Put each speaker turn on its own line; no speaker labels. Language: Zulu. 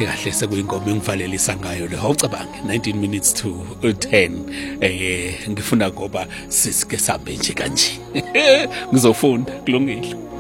kahle kahle sekuyingoma engivalelisa ngayo le awucabange 19 minutes to 10 ngifuna ngoba sisike sambe nje kanje ngizofunda kulungile.